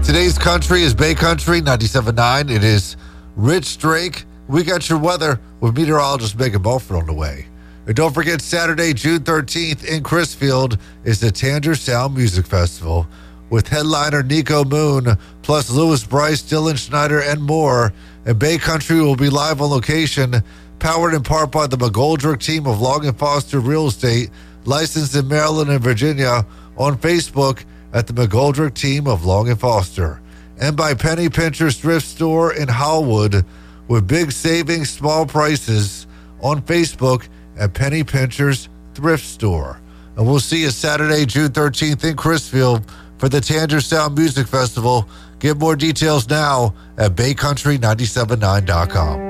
Today's country is Bay Country 97.9. It is Rich Drake. We got your weather with meteorologist Megan Bulford on the way. And don't forget, Saturday, June 13th in Crisfield is the Tanger Sound Music Festival with headliner Nico Moon, plus Louis Bryce, Dylan Schneider, and more. And Bay Country will be live on location, powered in part by the McGoldrick team of Long & Foster Real Estate, licensed in Maryland and Virginia, on Facebook at the McGoldrick team of Long & Foster, and by Penny Pincher's Thrift Store in Howwood, with big savings, small prices, on Facebook at Penny Pincher's Thrift Store. And we'll see you Saturday, June 13th in Crisfield for the Tanger Sound Music Festival. Get more details now at BayCountry979.com.